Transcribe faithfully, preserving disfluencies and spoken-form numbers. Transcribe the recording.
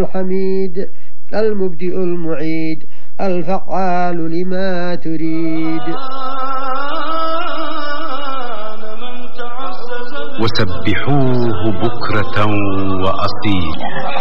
الحميد المبدئ المعيد الفعال لما تريد. وسبحوه بكرة وأصيلا.